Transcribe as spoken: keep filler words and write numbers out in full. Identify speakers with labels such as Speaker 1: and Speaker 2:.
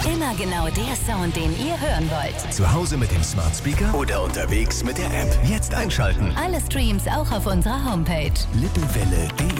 Speaker 1: Immer genau der Sound, den ihr hören wollt.
Speaker 2: Zu Hause mit dem Smart Speaker oder unterwegs mit der App. Jetzt einschalten.
Speaker 1: Alle Streams auch auf unserer Homepage.
Speaker 2: lippewelle punkt de